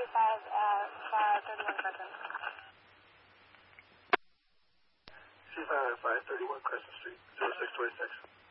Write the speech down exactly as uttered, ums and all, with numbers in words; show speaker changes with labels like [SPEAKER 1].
[SPEAKER 1] five at thirty-one Crescent.
[SPEAKER 2] C five at five thirty-one Crescent Street, zero six twenty-six.